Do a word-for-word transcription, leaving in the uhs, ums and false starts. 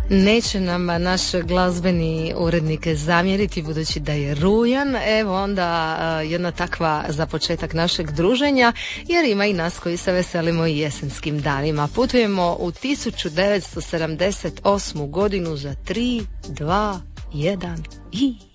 Neće nam naš glazbeni urednik zamjeriti budući da je rujan, evo onda uh, jedna takva za početak našeg druženja, jer ima i nas koji se veselimo i jesenskim danima. Putujemo u tisuću devetsto sedamdeset osmu godinu za tri, dva, jedan i...